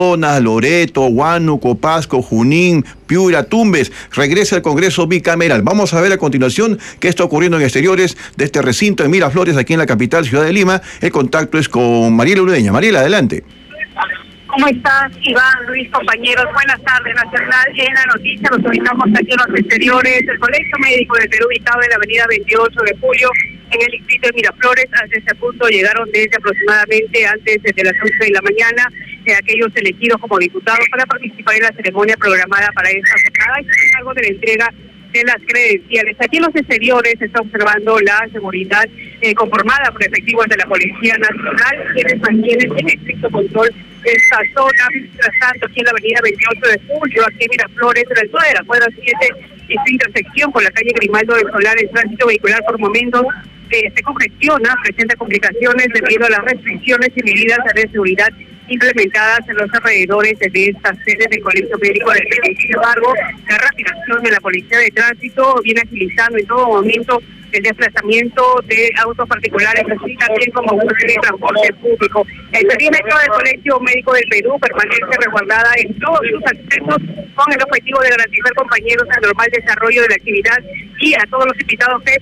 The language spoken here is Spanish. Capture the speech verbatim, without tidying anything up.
Loreto, Huánuco, Pasco, Junín, Piura, Tumbes. Regresa al Congreso bicameral. Vamos a ver a continuación qué está ocurriendo en exteriores de este recinto en Miraflores, aquí en la capital, ciudad de Lima. El contacto es con Mariela Ureña. Mariela, adelante. ¿Cómo estás, Iván, Luis, compañeros? Buenas tardes, Nacional. En la noticia nos ubicamos aquí en los exteriores del Colegio Médico del Perú, ubicado en la avenida veintiocho de julio, en el distrito de Miraflores. Hasta ese punto llegaron desde aproximadamente antes de las once de la mañana eh, aquellos elegidos como diputados para participar en la ceremonia programada para esta jornada y sin embargo de la entrega de las credenciales. Aquí en los exteriores se está observando la seguridad eh, conformada por efectivos de la Policía Nacional, quienes mantienen en estricto control esta zona. Mientras tanto, aquí en la avenida veintiocho de julio, aquí en Miraflores, a la altura de la cuadra siete, esta intersección con la calle Grimaldo del Solar, el tránsito vehicular por momentos eh, se congestiona, presenta complicaciones debido a las restricciones y medidas de seguridad implementadas en los alrededores de esta sede del Colegio Médico del Perú. Sin embargo, la rápida acción de la Policía de Tránsito viene agilizando en todo momento el desplazamiento de autos particulares, así también como un de transporte público. El perímetro del Colegio Médico del Perú permanece resguardada en todos sus accesos con el objetivo de garantizar, compañeros, el normal desarrollo de la actividad y a todos los invitados que